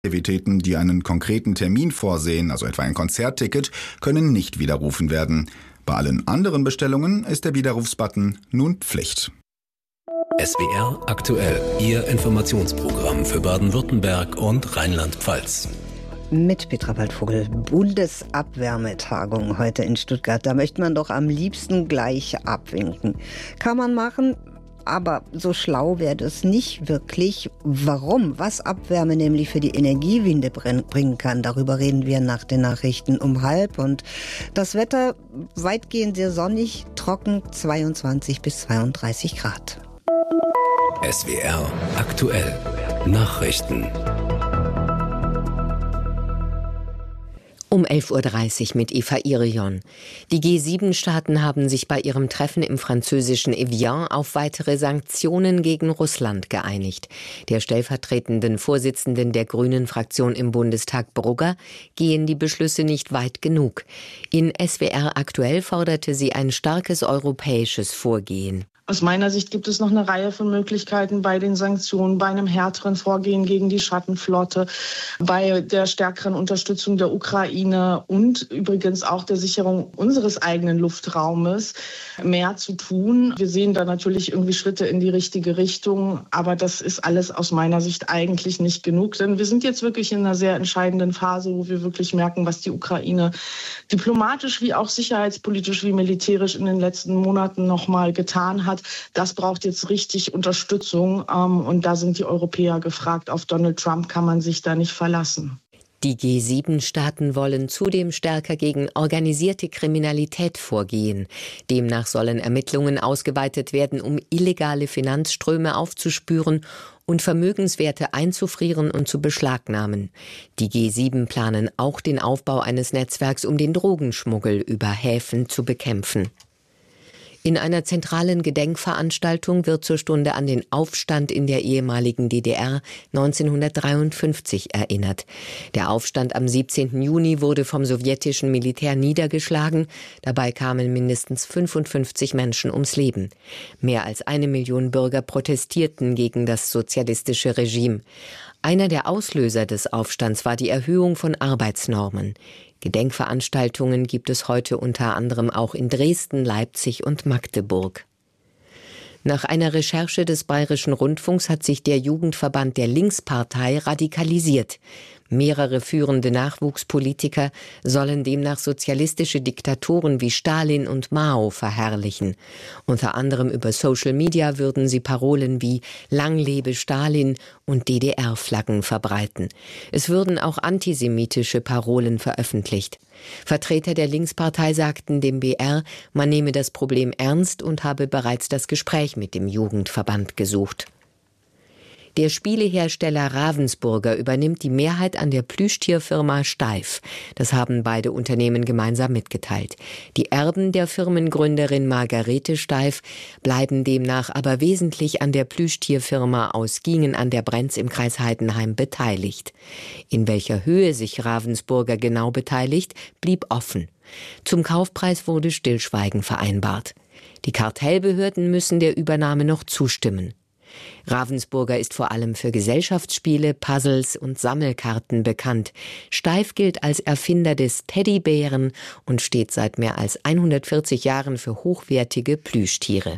Aktivitäten, die einen konkreten Termin vorsehen, also etwa ein Konzertticket, können nicht widerrufen werden. Bei allen anderen Bestellungen ist der Widerrufsbutton nun Pflicht. SWR aktuell, Ihr Informationsprogramm für Baden-Württemberg und Rheinland-Pfalz. Mit Petra Waldvogel. Bundesabwärmetagung heute in Stuttgart. Da möchte man doch am liebsten gleich abwinken. Kann man machen, aber so schlau wäre das nicht wirklich. Warum? Was Abwärme nämlich für die Energiewende bringen kann, darüber reden wir nach den Nachrichten um 12:30. Und das Wetter weitgehend sehr sonnig, trocken, 22 bis 32 Grad. SWR aktuell, Nachrichten. Um 11:30 Uhr mit Eva Irion. Die G7-Staaten haben sich bei ihrem Treffen im französischen Evian auf weitere Sanktionen gegen Russland geeinigt. Der stellvertretenden Vorsitzenden der Grünen-Fraktion im Bundestag Brugger gehen die Beschlüsse nicht weit genug. In SWR aktuell forderte sie ein starkes europäisches Vorgehen. Aus meiner Sicht gibt es noch eine Reihe von Möglichkeiten bei den Sanktionen, bei einem härteren Vorgehen gegen die Schattenflotte, bei der stärkeren Unterstützung der Ukraine und übrigens auch der Sicherung unseres eigenen Luftraumes mehr zu tun. Wir sehen da natürlich irgendwie Schritte in die richtige Richtung, aber das ist alles aus meiner Sicht eigentlich nicht genug, denn wir sind jetzt wirklich in einer sehr entscheidenden Phase, wo wir wirklich merken, was die Ukraine diplomatisch wie auch sicherheitspolitisch wie militärisch in den letzten Monaten nochmal getan hat. Das braucht jetzt richtig Unterstützung und da sind die Europäer gefragt. Auf Donald Trump kann man sich da nicht verlassen. Die G7-Staaten wollen zudem stärker gegen organisierte Kriminalität vorgehen. Demnach sollen Ermittlungen ausgeweitet werden, um illegale Finanzströme aufzuspüren und Vermögenswerte einzufrieren und zu beschlagnahmen. Die G7 planen auch den Aufbau eines Netzwerks, um den Drogenschmuggel über Häfen zu bekämpfen. In einer zentralen Gedenkveranstaltung wird zur Stunde an den Aufstand in der ehemaligen DDR 1953 erinnert. Der Aufstand am 17. Juni wurde vom sowjetischen Militär niedergeschlagen. Dabei kamen mindestens 55 Menschen ums Leben. Mehr als 1 Million Bürger protestierten gegen das sozialistische Regime. Einer der Auslöser des Aufstands war die Erhöhung von Arbeitsnormen. Gedenkveranstaltungen gibt es heute unter anderem auch in Dresden, Leipzig und Magdeburg. Nach einer Recherche des Bayerischen Rundfunks hat sich der Jugendverband der Linkspartei radikalisiert. Mehrere führende Nachwuchspolitiker sollen demnach sozialistische Diktatoren wie Stalin und Mao verherrlichen. Unter anderem über Social Media würden sie Parolen wie »Lang lebe Stalin« und DDR-Flaggen verbreiten. Es würden auch antisemitische Parolen veröffentlicht. Vertreter der Linkspartei sagten dem BR, man nehme das Problem ernst und habe bereits das Gespräch mit dem Jugendverband gesucht. Der Spielehersteller Ravensburger übernimmt die Mehrheit an der Plüschtierfirma Steiff. Das haben beide Unternehmen gemeinsam mitgeteilt. Die Erben der Firmengründerin Margarete Steiff bleiben demnach aber wesentlich an der Plüschtierfirma aus Giengen an der Brenz im Kreis Heidenheim beteiligt. In welcher Höhe sich Ravensburger genau beteiligt, blieb offen. Zum Kaufpreis wurde Stillschweigen vereinbart. Die Kartellbehörden müssen der Übernahme noch zustimmen. Ravensburger ist vor allem für Gesellschaftsspiele, Puzzles und Sammelkarten bekannt. Steiff gilt als Erfinder des Teddybären und steht seit mehr als 140 Jahren für hochwertige Plüschtiere.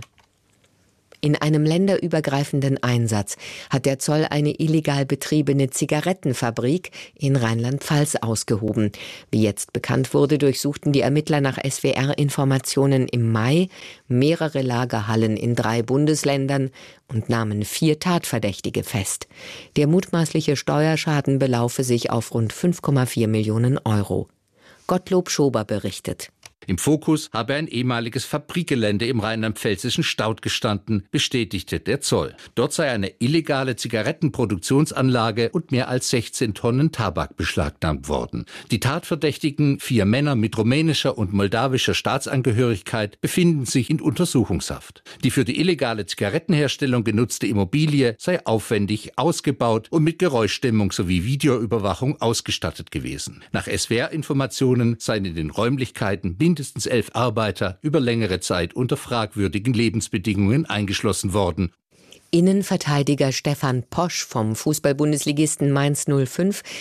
In einem länderübergreifenden Einsatz hat der Zoll eine illegal betriebene Zigarettenfabrik in Rheinland-Pfalz ausgehoben. Wie jetzt bekannt wurde, durchsuchten die Ermittler nach SWR-Informationen im Mai mehrere Lagerhallen in 3 Bundesländern und nahmen 4 Tatverdächtige fest. Der mutmaßliche Steuerschaden belaufe sich auf rund 5,4 Millionen Euro. Gottlob Schober berichtet. Im Fokus habe ein ehemaliges Fabrikgelände im rheinland-pfälzischen Staudt gestanden, bestätigte der Zoll. Dort sei eine illegale Zigarettenproduktionsanlage und mehr als 16 Tonnen Tabak beschlagnahmt worden. Die Tatverdächtigen, 4 Männer mit rumänischer und moldawischer Staatsangehörigkeit, befinden sich in Untersuchungshaft. Die für die illegale Zigarettenherstellung genutzte Immobilie sei aufwendig ausgebaut und mit Geräuschdämmung sowie Videoüberwachung ausgestattet gewesen. Nach SWR-Informationen seien in den Räumlichkeiten mindestens 11 Arbeiter über längere Zeit unter fragwürdigen Lebensbedingungen eingeschlossen worden. Innenverteidiger Stefan Posch vom Fußball-Bundesligisten Mainz 05